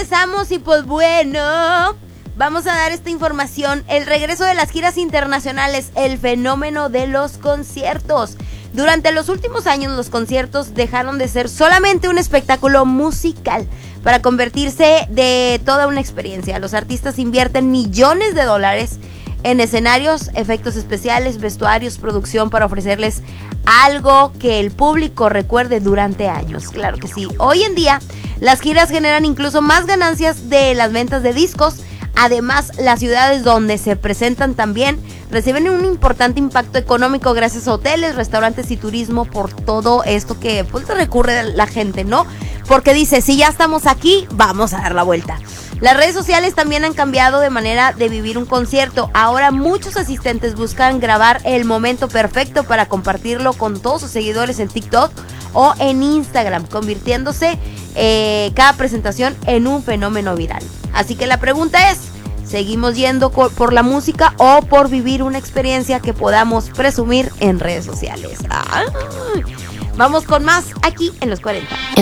regresamos y pues bueno, vamos a dar esta información. El regreso de las giras internacionales, el fenómeno de los conciertos. Durante los últimos años los conciertos dejaron de ser solamente un espectáculo musical para convertirse de toda una experiencia. Los artistas invierten millones de dólares en escenarios, efectos especiales, vestuarios, producción para ofrecerles algo que el público recuerde durante años. Claro que sí. Hoy en día las giras generan incluso más ganancias de las ventas de discos. Además, las ciudades donde se presentan también reciben un importante impacto económico gracias a hoteles, restaurantes y turismo por todo esto que pues recurre la gente, ¿no? Porque dice, si ya estamos aquí, vamos a dar la vuelta. Las redes sociales también han cambiado de manera de vivir un concierto. Ahora muchos asistentes buscan grabar el momento perfecto para compartirlo con todos sus seguidores en TikTok o en Instagram, convirtiéndose cada presentación en un fenómeno viral. Así que la pregunta es, ¿seguimos yendo por la música o por vivir una experiencia que podamos presumir en redes sociales? Vamos con más aquí en Los 40.